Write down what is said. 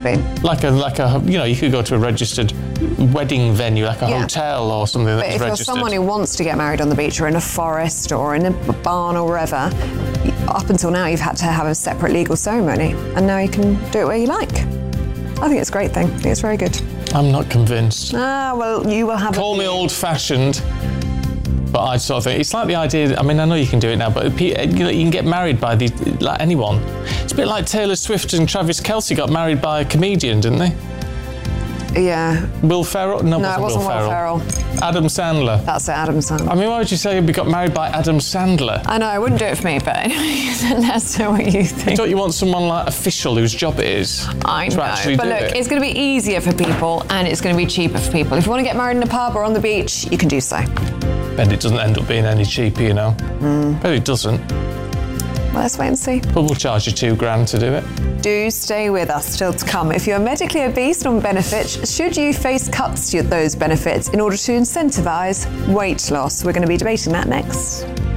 Exactly. Like a, you could go to a registered wedding venue, like a hotel or something that's registered. But if registered. you're someone who wants to get married on the beach or in a forest or in a barn or wherever, up until now you've had to have a separate legal ceremony, and now you can do it where you like. I think it's a great thing. I think it's very good. I'm not convinced. Well, you will have. Call me old-fashioned, but I sort of think it's like the idea. I mean, I know you can do it now, but you can get married by like anyone. It's a bit like Taylor Swift and Travis Kelce got married by a comedian, didn't they? Yeah. Will Ferrell? No, it wasn't Will Ferrell. Adam Sandler. That's it, Adam Sandler. I mean, why would you say we got married by Adam Sandler? I know, I wouldn't do it for me, but let's know what you think. Don't you want someone like official whose job it is? I know, but look, it's going to be easier for people and it's going to be cheaper for people. If you want to get married in a pub or on the beach, you can do so. And it doesn't end up being any cheaper, you know. But it doesn't. Well, let's wait and see. But we'll charge you £2,000 to do it. Do stay with us still to come. If you're medically obese on benefits, should you face cuts to those benefits in order to incentivise weight loss? We're going to be debating that next.